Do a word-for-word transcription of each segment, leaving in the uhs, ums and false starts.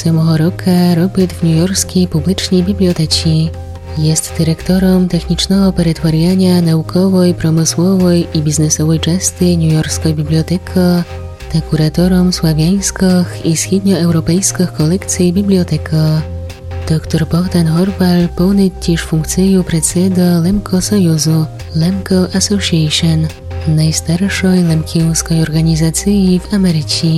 самого року робить в Нью-Йоркській публічній бібліотеці. Jest dyrektorem technicznego перетворення naukowej, pромислової i biznesowej części Newyorskiej Biblioteki, ta kuratorem sławiańskich i wschodnioeuropejskich kolekcji biblioteki. Doktor Bogdan Horval pełni też funkcję predseda Lemko Sojuzu, Lemko Association, najstarszej lemkowskiej organizacji w Ameryce.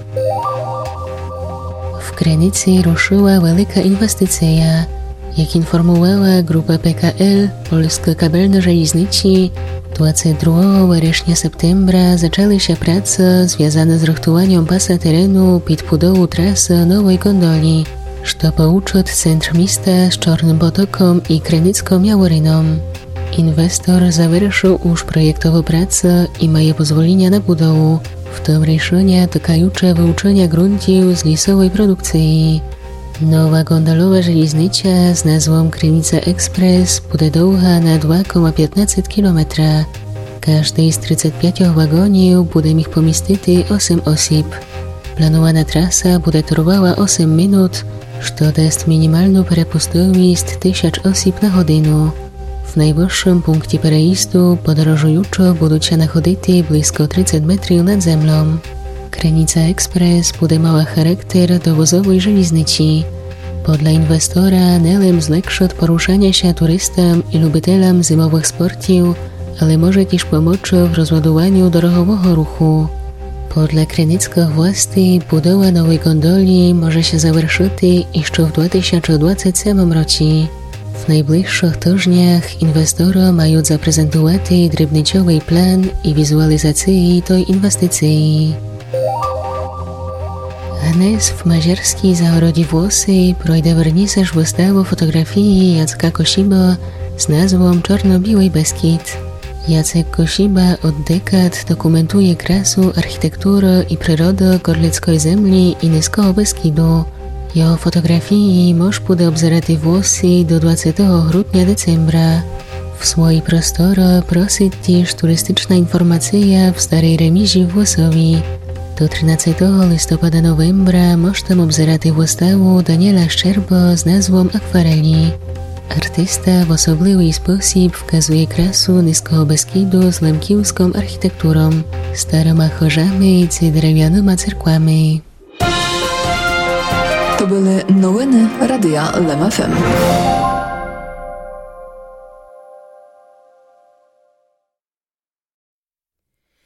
W Krynicy ruszyła wielka inwestycja. Jak informowała grupa P K L, Polska Kabelna Żeliznicy, dwudziestego drugiego września septembra zaczęły się prace związane z rachtowaniem pasa terenu pod budową trasy nowej gondoli, co połączy centrum miasta z Czarnym Potokiem i Krynicką Jaworyną. Inwestor zaвершил już projektowe prace i ma pozwolenia na budowę, w tym решение dotykające wyłączenia gruntów z lesowej produkcji. Nowa gondolowa żeliznica z nazwą Krynica Express będzie długa na dwa przecinek piętnaście kilometra. Każdy z trzydziestu pięciu wagonów będzie mógł pomieścić osiem osób. Planowana trasa będzie trwała osiem minut, co jest minimalną przepustowość tysiąc osób na godzinę. W najwyższym punkcie przejazdu podróżujący będą się nachodzić blisko trzydzieści metrów nad ziemią. Krynica Express będzie miała charakter dowozowej żeliznicy. Podle inwestora Nelem zlepszy poruszanie się turystom i lubitelom zimowych sportów, ale może też pomóc w rozładowaniu drogowego ruchu. Podle krynickich władzy budowa nowej gondoli może się zaвершить jeszcze w dwa tysiące dwudziestym siódmym roku. W najbliższych tygodniach inwestorzy mają zaprezentować drobnicowy plan i wizualizację tej inwestycji. Dnes w Mažerskej zagrodzie Włosy projde wernisaż wystawy fotografii Jacka Kosiba z nazwą Czarno-Biały Beskid. Jacek Kosiba od dekad dokumentuje krasę, architekturę i przyrodę Korleckiej Ziemi i Niskiego Beskidu. Jego fotografii można będzie obzerać Włosy do dwudziestego grudnia decembra. W swojej prostorze prosi też turystyczna informacja w Starej Remizie w Włosowi. Do trzynastego listopada novembra można obzerać wystawę Daniela Szczerbo z nazwą Akwareli. Artysta w osobliwy sposób wskazuje krasę Niskiego Beskidu z lemkowską architekturą, starymi chorzami i drewnianymi cerkłami. To były nowiny Radia Lem F M.